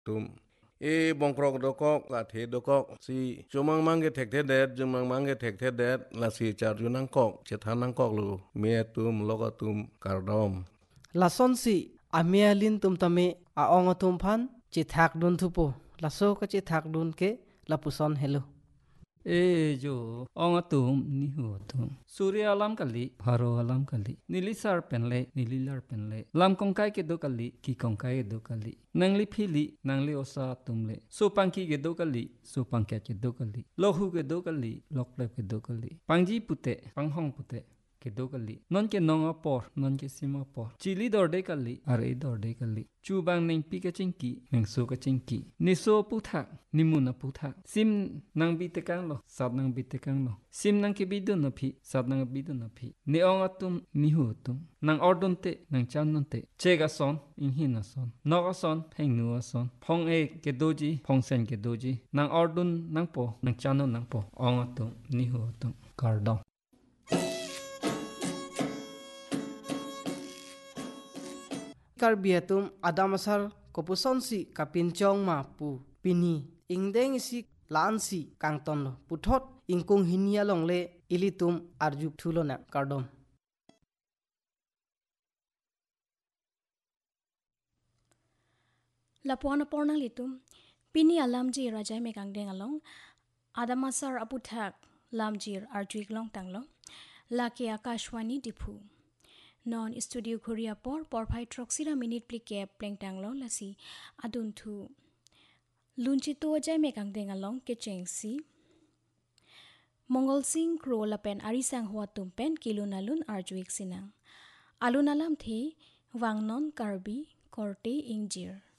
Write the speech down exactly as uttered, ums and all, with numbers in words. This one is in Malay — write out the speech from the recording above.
tum e bongkrok dokok la the dokok si chumang mang ge thek the det chumang mang ge thek the det la si char yu nang kok che than nang kok lu mie tum loka tum kardom la son si amia lin tum tame a ong tum phan chi thak dun thu po la so ka chi thak dun ke la puson hello e jo ong atum ni hu tum surya alam kali pharo alam kali nilisar penle nililar penle lam kongkai ke do kali ki kongkai do kali nangli phili nangli osa tumle so pangki ke do kali so pangkya ke do kali lohu ke do kali lokle ke do kali pangji pute panghong pute ke do kali non ke nong apor non ke sima por chili dorde kali are dorde kali chu bang ning pi ka chingki ning so ka chingki ni so pu thak ni mu na pu thak sim nang bi te kang lo sab nang bi te kang lo sim nang ke bi du na phi sab nang bi du na phi ni ong atum ni hu tum nang ordon te nang chan non te che ga son in hin na son no ga son pheng nu son phong e ke doji phong sen ke doji nang ordon nang po nang chan non nang po ong atum ni hu tum kardom karbiatum adamasar kopuson si kapin chong ma pu pini ingdeng si lan si kangton lo puthot ingkung hinia longle ilitum arjuk thulona kardom Lapuan pornang litum pini alamji rajai me kangdeng along adamasar aputhak lamjir arjuik long tanglong laki akashwani dipu non studio korea por por phai troxira minute plike pleng tanglo lasi adun thu lunchi to jai me kangdeng along ke chengsi mongol sing kro lapen arisang hwa tumpen kilunalun arjuik sinang alunalam the wangnon karbi korte ingjir